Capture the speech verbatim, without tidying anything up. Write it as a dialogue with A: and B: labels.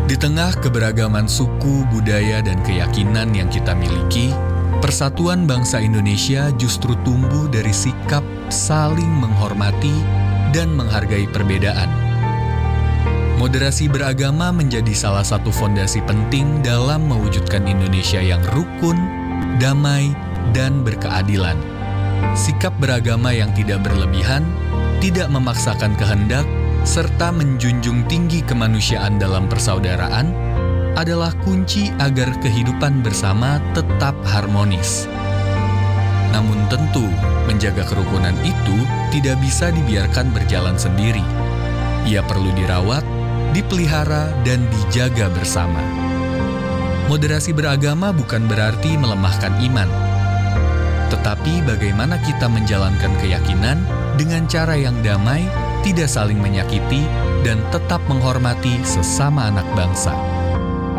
A: Di tengah keberagaman suku, budaya, dan keyakinan yang kita miliki, persatuan bangsa Indonesia justru tumbuh dari sikap saling menghormati dan menghargai perbedaan. Moderasi beragama menjadi salah satu fondasi penting dalam mewujudkan Indonesia yang rukun, damai, dan berkeadilan. Sikap beragama yang tidak berlebihan, tidak memaksakan kehendak, serta menjunjung tinggi kemanusiaan dalam persaudaraan adalah kunci agar kehidupan bersama tetap harmonis. Namun tentu, menjaga kerukunan itu tidak bisa dibiarkan berjalan sendiri. Ia perlu dirawat, dipelihara, dan dijaga bersama. Moderasi beragama bukan berarti melemahkan iman, tetapi bagaimana kita menjalankan keyakinan dengan cara yang damai, tidak saling menyakiti, dan tetap menghormati sesama anak bangsa.